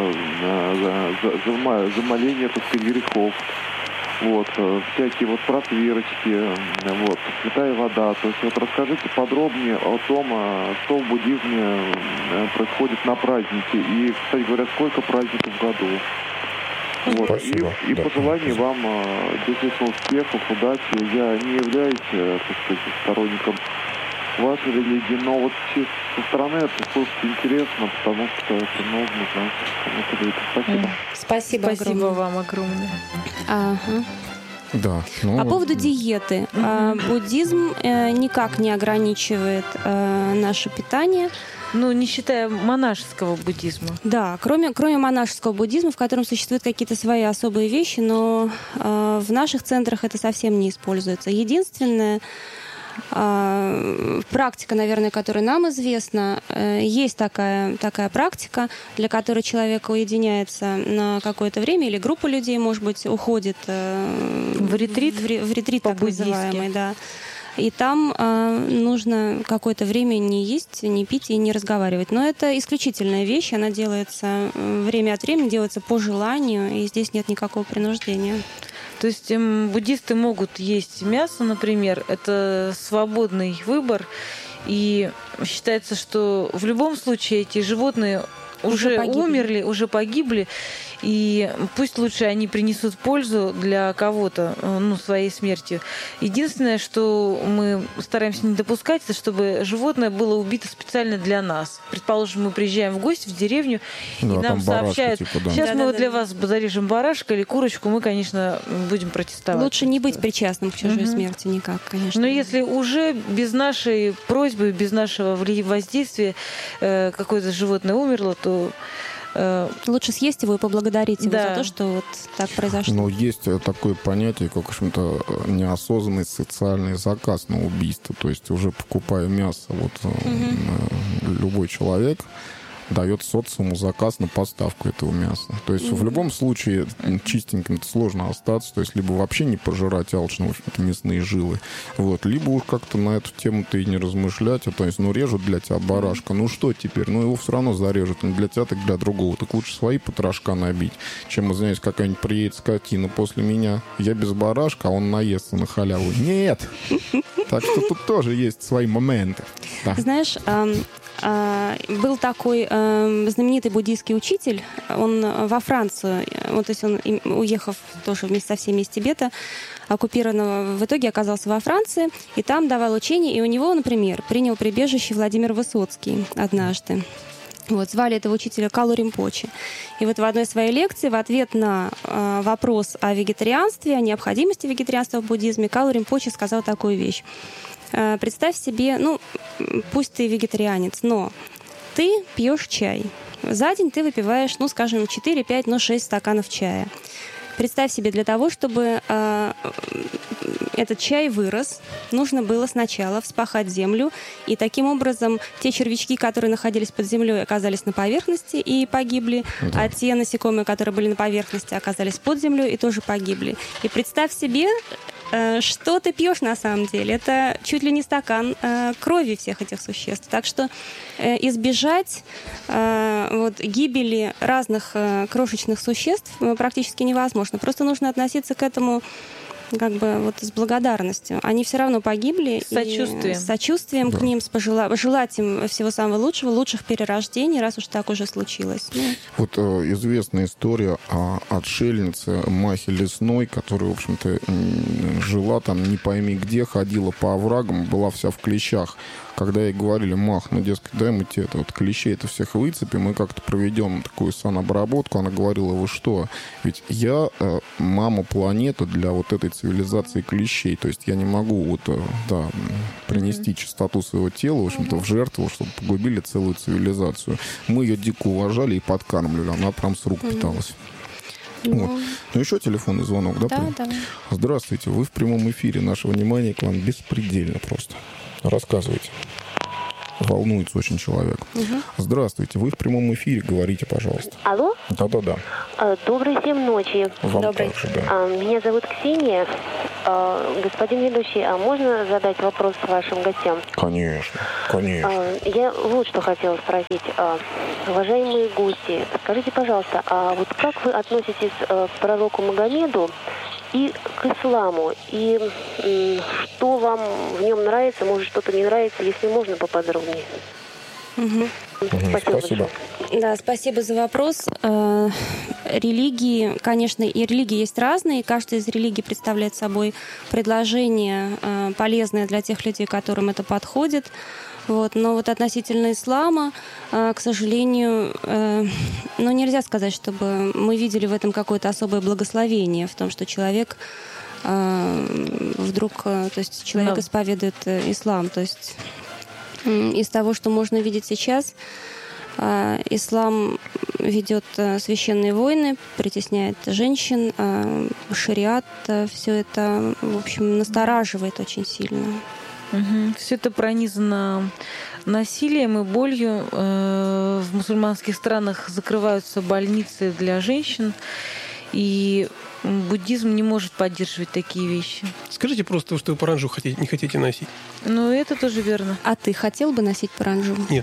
замоление, так сказать, грехов, вот, всякие вот просвирочки, вот, святая вода. То есть вот расскажите подробнее о том, что в буддизме происходит на празднике. И, кстати говоря, сколько праздников в году. Вот. Спасибо. И, и Да, пожелание вам действительно успехов, удачи. Я не являюсь, так сказать, сторонником вашей религии, но вот со стороны это слушать интересно, потому что это нужно, знаете, кому-то говорит. Спасибо. Спасибо, Спасибо огромное. вам огромное. Ага. Да. Ну, По вот, поводу диеты. А, буддизм э, никак не ограничивает э, наше питание. Ну, не считая монашеского буддизма. Да, кроме, кроме монашеского буддизма, в котором существуют какие-то свои особые вещи, но э, в наших центрах это совсем не используется. Единственное, практика, наверное, которая нам известна, есть такая, такая практика, для которой человек уединяется на какое-то время, или группа людей, может быть, уходит в ретрит, в, в ретрит так называемый, да. И там э, нужно какое-то время не есть, не пить и не разговаривать. Но это исключительная вещь, она делается время от времени, делается по желанию, и здесь нет никакого принуждения. То есть эм, буддисты могут есть мясо, например, это свободный выбор, и считается, что в любом случае эти животные уже, уже умерли, уже погибли, и пусть лучше они принесут пользу для кого-то, ну, своей смертью. Единственное, что мы стараемся не допускать, это чтобы животное было убито специально для нас. Предположим, мы приезжаем в гости в деревню, да, и нам сообщают, барашка, типа, да. сейчас да, мы да, для да. вас зарежем барашка или курочку, мы, конечно, будем протестовать. Лучше не быть причастным к чужой угу. смерти никак, конечно. Но если уже без нашей просьбы, без нашего воздействия э, какое-то животное умерло, то лучше съесть его и поблагодарить его да. за то, что вот так произошло. Но есть такое понятие, как, в общем-то, неосознанный социальный заказ на убийство. То есть уже покупая мясо, вот угу. любой человек дает социуму заказ на поставку этого мяса. То есть mm-hmm. в любом случае чистеньким сложно остаться, то есть либо вообще не пожирать алчно, в общем-то, мясные жилы, вот, либо уж как-то на эту тему-то и не размышлять, а то есть, ну, режут для тебя барашка, ну, что теперь? Ну, его все равно зарежут, не для тебя, так для другого. Так лучше свои потрошка набить, чем, извиняюсь, какая-нибудь приедет скотина после меня, я без барашка, а он наестся на халяву. Нет! Так что тут тоже есть свои моменты. Да. Знаешь, был такой знаменитый буддийский учитель, он во Францию, вот, то есть он, уехав тоже вместе со всеми из Тибета, оккупированного, в итоге оказался во Франции, и там давал учение, и у него, например, принял прибежище Владимир Высоцкий однажды. Вот, звали этого учителя Калу Ринпоче. И вот в одной своей лекции в ответ на э, вопрос о вегетарианстве, о необходимости вегетарианства в буддизме, Калу Ринпоче сказал такую вещь. Э, представь себе, ну, пусть ты вегетарианец, но ты пьешь чай. За день ты выпиваешь, ну, скажем, четыре, пять, ну, шесть стаканов чая. Представь себе, для того, чтобы э, этот чай вырос, нужно было сначала вспахать землю, и таким образом те червячки, которые находились под землей, оказались на поверхности и погибли, да. а те насекомые, которые были на поверхности, оказались под землей и тоже погибли. И представь себе, э, что ты пьешь на самом деле. Это чуть ли не стакан э, крови всех этих существ. Так что э, избежать э, вот, гибели разных э, крошечных существ практически невозможно. Просто нужно относиться к этому как бы вот с благодарностью. Они все равно погибли. С сочувствием. И с сочувствием да. к ним, с пожела... желать им всего самого лучшего, лучших перерождений, раз уж так уже случилось. Ну. Вот э, известная история о отшельнице Махе Лесной, которая, в общем-то, жила там не пойми где, ходила по оврагам, была вся в клещах. Когда ей говорили: Мах, ну, дескать, дай мы тебе это, вот, клещей это всех выцепим, мы как-то проведем такую санобработку. Она говорила: вы что? Ведь я э, мама планеты для вот этой цивилизации клещей. То есть я не могу вот, э, да, принести чистоту своего тела, в общем-то, в жертву, чтобы погубили целую цивилизацию. Мы ее дико уважали и подкармливали. Она прям с рук питалась. Ну, вот. Ну, еще телефонный звонок, да? Да, да. Здравствуйте, вы в прямом эфире. Наше внимание к вам беспредельно просто. Рассказывайте. Волнуется очень человек. Угу. Здравствуйте, вы в прямом эфире, говорите, пожалуйста. Алло? Да-да-да. Доброй всем ночи. Вам Добрый. также, да. Меня зовут Ксения. Господин ведущий, а можно задать вопрос вашим гостям? Конечно, конечно. Я вот что хотела спросить. Уважаемые гости, скажите, пожалуйста, а вот как вы относитесь к пророку Магомеду и к исламу? И что вам в нем нравится, может, что-то не нравится, если можно, поподробнее? Угу. Спасибо. Спасибо. Да, спасибо за вопрос. Религии, конечно, и религии есть разные. Каждая из религий представляет собой предложение полезное для тех людей, которым это подходит. Вот. Но вот относительно ислама, к сожалению, ну, нельзя сказать, чтобы мы видели в этом какое-то особое благословение, в том, что человек вдруг, то есть человек Да. исповедует ислам. То есть из того, что можно видеть сейчас, ислам ведет священные войны, притесняет женщин, шариат, все это, в общем, настораживает очень сильно. Угу. Все это пронизано насилием и болью. В мусульманских странах закрываются больницы для женщин, и буддизм не может поддерживать такие вещи. Скажите просто, что вы паранджу хотите, не хотите носить. Ну, это тоже верно. А ты хотел бы носить паранджу? Нет.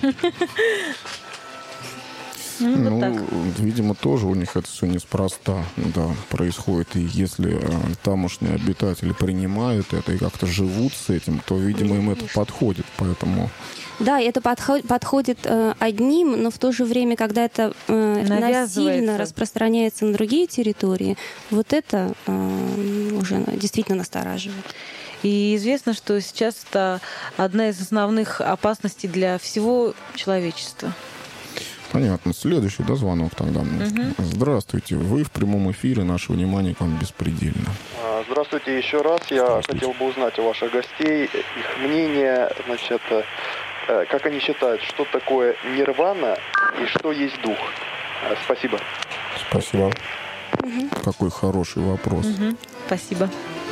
Ну, вот Ну, так. видимо, тоже у них это все неспроста, да, происходит. И если э, тамошние обитатели принимают это и как-то живут с этим, то, видимо, им это подходит. Поэтому... Да, это подход, подходит э, одним, но в то же время, когда это э, насильно распространяется на другие территории, вот это э, уже действительно настораживает. И известно, что сейчас это одна из основных опасностей для всего человечества. Понятно. Следующий, да, звонок тогда. Угу. Здравствуйте. Вы в прямом эфире. Наше внимание к вам беспредельно. Здравствуйте еще раз. Я хотел бы узнать у ваших гостей их мнение, значит, как они считают, что такое нирвана и что есть дух. Спасибо. Спасибо. Угу. Какой хороший вопрос. Угу. Спасибо.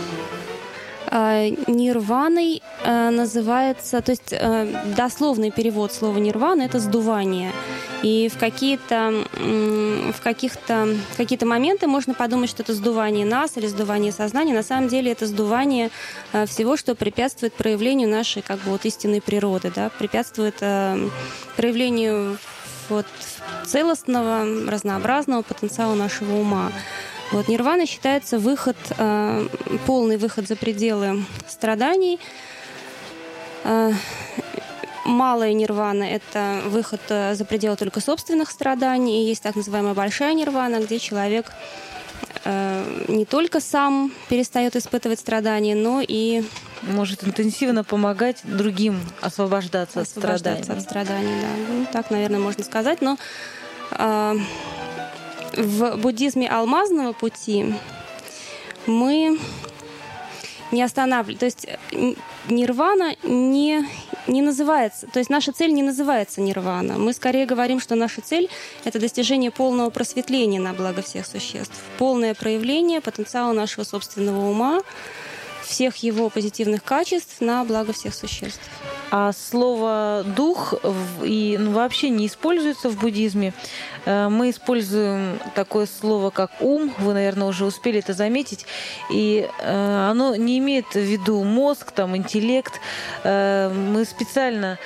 Нирваной называется, то есть дословный перевод слова нирвана — это сдувание. И в какие-то, в каких-то, в какие-то моменты можно подумать, что это сдувание нас или сдувание сознания. На самом деле это сдувание всего, что препятствует проявлению нашей как бы, вот, истинной природы, да, препятствует проявлению вот, целостного, разнообразного потенциала нашего ума. Вот, нирвана считается выход, э, полный выход за пределы страданий. Э, малая нирвана — это выход за пределы только собственных страданий. И есть так называемая большая нирвана, где человек э, не только сам перестает испытывать страдания, но и может интенсивно помогать другим освобождаться, освобождаться от страданий. от страданий. Да. Ну, так, наверное, можно сказать. Но э, в буддизме алмазного пути мы не останавливаем, то есть нирвана не, не называется, то есть наша цель не называется нирвана. Мы скорее говорим, что наша цель — это достижение полного просветления на благо всех существ, полное проявление потенциала нашего собственного ума, всех его позитивных качеств на благо всех существ. А слово «дух» и, ну, вообще не используется в буддизме. Мы используем такое слово, как «ум». Вы, наверное, уже успели это заметить. И оно не имеет в виду мозг, там, интеллект. Мы специально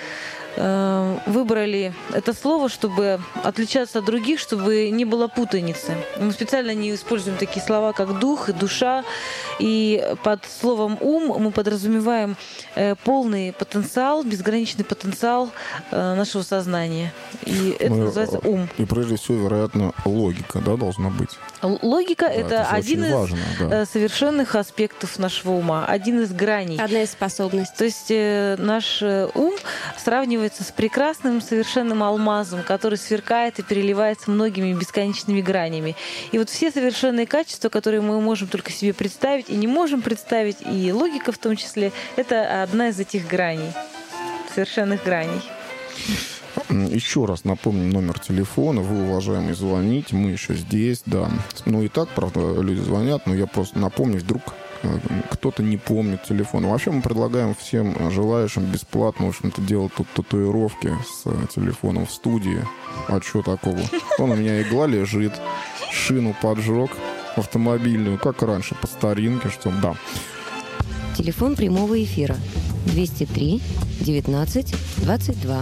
выбрали это слово, чтобы отличаться от других, чтобы не было путаницы. Мы специально не используем такие слова, как дух и душа. И под словом ум мы подразумеваем полный потенциал, безграничный потенциал нашего сознания. И это ну, называется ум. И прежде всего, вероятно, логика, да, должна быть. Логика да, это, это один из важно, да. совершенных аспектов нашего ума, один из граней. Одна из способностей. То есть э, наш ум сравнивается с прекрасным совершенным алмазом, который сверкает и переливается многими бесконечными гранями. И вот все совершенные качества, которые мы можем только себе представить и не можем представить, и логика в том числе, это одна из этих граней, совершенных граней. Еще раз напомню номер телефона. Вы, уважаемые, звоните. Мы еще здесь, да. Ну и так, правда, люди звонят, но я просто напомню, вдруг кто-то не помнит телефон. Вообще мы предлагаем всем желающим бесплатно, в общем-то, делать тут татуировки с телефоном в студии. А что такого? Вон у меня игла лежит, шину поджег автомобильную, как раньше, по старинке, что да. Телефон прямого эфира двести три девятнадцать двадцать два.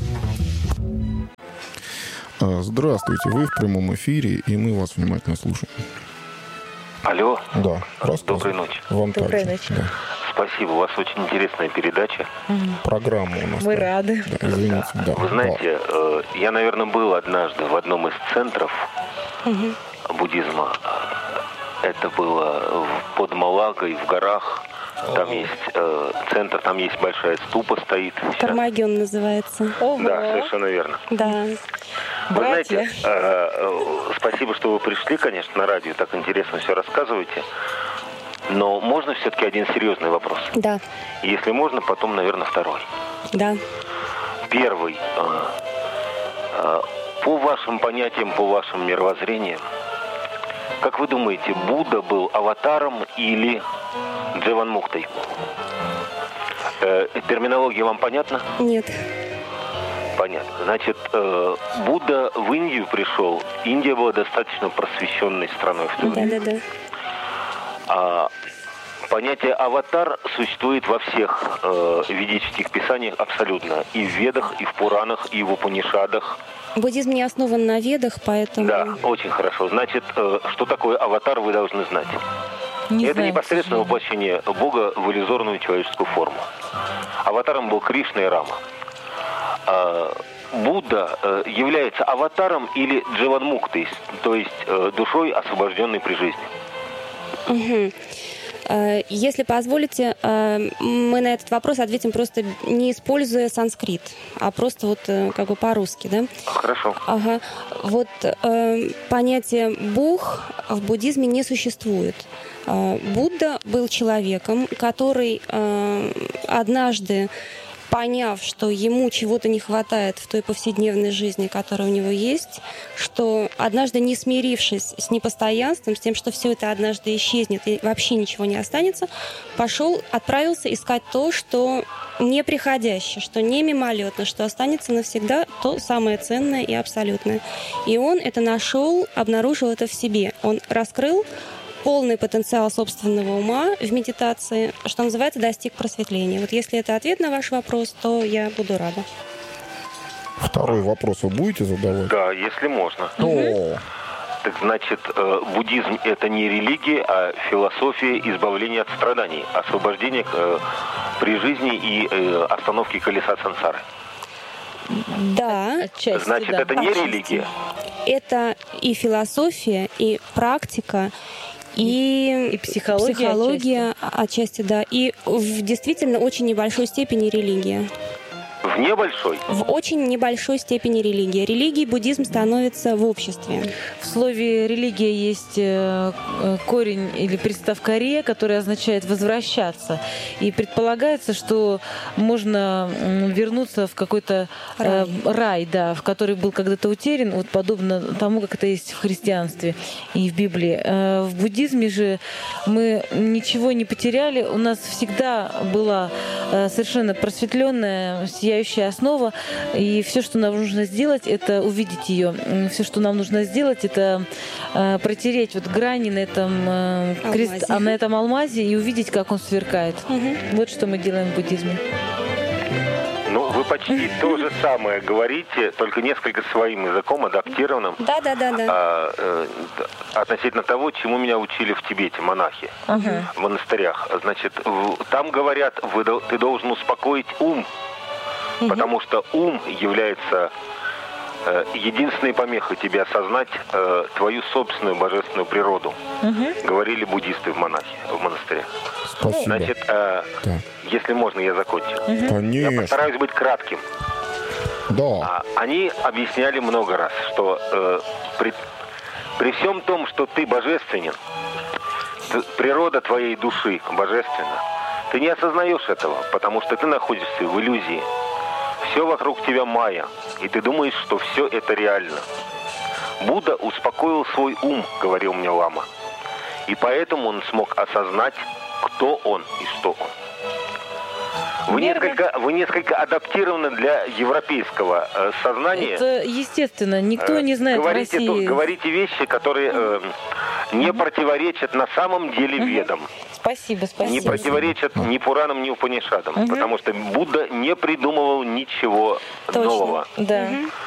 Здравствуйте, вы в прямом эфире, и мы вас внимательно слушаем. Алло. Да. Доброй ночи. Вам Доброй также. ночи. Да. Спасибо, у вас очень интересная передача. Угу. Программа у нас. Мы да. рады. Да, извините, да. Вы знаете, э, я, наверное, был однажды в одном из центров угу. буддизма. Это было под Малагой, в горах. Там есть э, центр, там есть большая ступа стоит. Тармагион называется. Ого. Да, совершенно верно. Да. Вы Братья. знаете, э, э, спасибо, что вы пришли, конечно, на радио, так интересно все рассказываете. Но можно все-таки один серьезный вопрос? Да. Если можно, потом, наверное, второй. Да. Первый. Э, э, по вашим понятиям, по вашим мировоззрениям, как вы думаете, Будда был аватаром или Дживанмуктой? Э, терминология вам понятна? Нет. Понятно. Значит, э, Будда в Индию пришел. Индия была достаточно просвещенной страной в то время. Да, да, да. А понятие аватар существует во всех э, ведических писаниях абсолютно. И в Ведах, и в Пуранах, и в Упанишадах. Буддизм не основан на Ведах, поэтому... Да, очень хорошо. Значит, э, что такое аватар, вы должны знать. Не Это знаю, непосредственно воплощение Бога в иллюзорную человеческую форму. Аватаром был Кришна и Рама. А Будда э, является аватаром или Дживанмуктой, то есть э, душой, освобожденной при жизни. Угу. Если позволите, мы на этот вопрос ответим просто не используя санскрит, а просто вот как бы по-русски, да? Хорошо. Ага. Вот э, понятие «бог» в буддизме не существует. Э, Будда был человеком, который э, однажды, поняв, что ему чего-то не хватает в той повседневной жизни, которая у него есть, что однажды не смирившись с непостоянством, с тем, что все это однажды исчезнет и вообще ничего не останется, пошел, отправился искать то, что неприходящее, что не мимолетно, что останется навсегда, то самое ценное и абсолютное. И он это нашел, обнаружил это в себе. Он раскрыл полный потенциал собственного ума в медитации, что называется, достиг просветления. Вот если это ответ на ваш вопрос, то я буду рада. Второй вопрос вы будете задавать? Да, если можно. О. Так значит, буддизм — это не религия, а философия избавления от страданий, освобождения при жизни и остановки колеса сансары. Да. Отчасти, Значит, да. это не Отчасти. религия. Это и философия, и практика, и, И психология психология отчасти. отчасти, да. И в действительно очень небольшой степени религия. В небольшой? В очень небольшой степени религия. Религией буддизм становится в обществе. В слове «религия» есть корень или приставка «ре», которая означает «возвращаться». И предполагается, что можно вернуться в какой-то рай, э, рай да, в который был когда-то утерян, вот подобно тому, как это есть в христианстве и в Библии. Э, в буддизме же мы ничего не потеряли. У нас всегда была э, совершенно просветленная, сияющая основа, и все, что нам нужно сделать, это увидеть ее. Все, что нам нужно сделать, это э, протереть вот грани на этом, э, крест, а, на этом алмазе и увидеть, как он сверкает. Угу. Вот что мы делаем в буддизме. Ну, вы почти то же самое говорите, только несколько своим языком, адаптированным. Да, да, да, да. А, э, относительно того, чему меня учили в Тибете монахи, uh-huh. в монастырях. Значит, в, там говорят, вы, ты должен успокоить ум, uh-huh. потому что ум является э, единственной помехой тебе осознать э, твою собственную божественную природу. Uh-huh. Говорили буддисты в монахе, в монастыре. Спасибо. Значит, э, да. если можно, я закончу. Uh-huh. Конечно. Я постараюсь быть кратким. Да. Они объясняли много раз, что э, при, при всем том, что ты божественен, ты, природа твоей души божественна, ты не осознаешь этого, потому что ты находишься в иллюзии. Все вокруг тебя майя, и ты думаешь, что все это реально. Будда успокоил свой ум, говорил мне лама, и поэтому он смог осознать, кто он и что он. Вы несколько, вы несколько адаптированы для европейского э, сознания. Это естественно, никто не знает говорите, в России. То, говорите вещи, которые э, не противоречат на самом деле ведам. Спасибо, спасибо. Не противоречат ни Пуранам, ни Упанишадам. Угу. Потому что Будда не придумывал ничего Точно. нового. Да. Угу.